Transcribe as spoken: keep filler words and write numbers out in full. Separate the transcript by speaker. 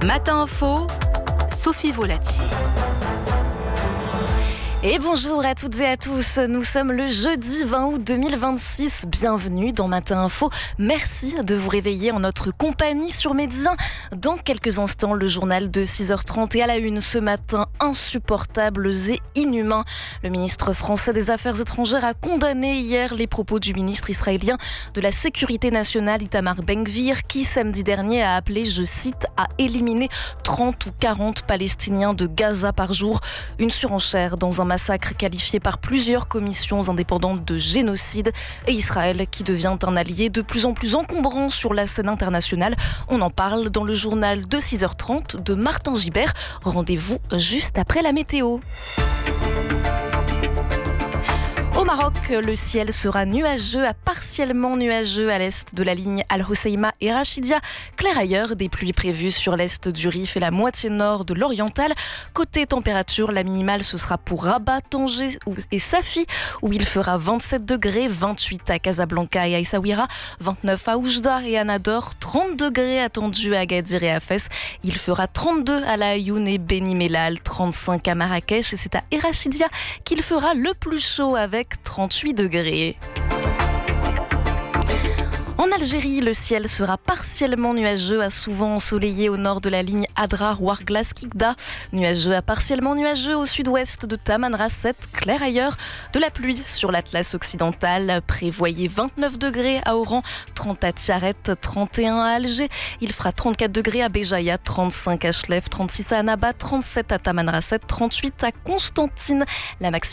Speaker 1: Matin Info, Sophie Volatier.
Speaker 2: Et bonjour à toutes et à tous, nous sommes le jeudi vingt août deux mille vingt-six, bienvenue dans Matin Info, merci de vous réveiller en notre compagnie sur Média. Dans quelques instants, le journal de six heures trente et à la une ce matin, insupportables et inhumains. Le ministre français des Affaires étrangères a condamné hier les propos du ministre israélien de la Sécurité nationale Itamar Ben-Gvir qui samedi dernier a appelé, je cite, à éliminer trente ou quarante Palestiniens de Gaza par jour. Une surenchère dans un massacre qualifié par plusieurs commissions indépendantes de génocide et Israël qui devient un allié de plus en plus encombrant sur la scène internationale. On en parle dans le journal de six heures trente de Martin Gibert. Rendez-vous juste après la météo. Au Maroc, le ciel sera nuageux à partiellement nuageux à l'est de la ligne Al-Hoceima et Rachidia. Clair ailleurs, des pluies prévues sur l'est du Rif et la moitié nord de l'Oriental. Côté température, la minimale ce sera pour Rabat, Tanger et Safi où il fera vingt-sept degrés, vingt-huit à Casablanca et à Essaouira, vingt-neuf à Oujda et à Nador, trente degrés attendus à Agadir et à Fès. Il fera trente-deux à La Ayoun et Beni Mellal, trente-cinq à Marrakech et c'est à Erachidia qu'il fera le plus chaud avec trente-huit degrés. En Algérie, le ciel sera partiellement nuageux à souvent ensoleillé au nord de la ligne Adrar-Ouarglas-Kikda. Nuageux à partiellement nuageux au sud-ouest de Tamanrasset. Clair ailleurs. De la pluie sur l'Atlas occidental. Prévoyez vingt-neuf degrés à Oran, trente à Tiaret, trente et un à Alger. Il fera trente-quatre degrés à Béjaïa, trente-cinq à Chlef, trente-six à Annaba, trente-sept à Tamanrasset, trente-huit à Constantine. La maximum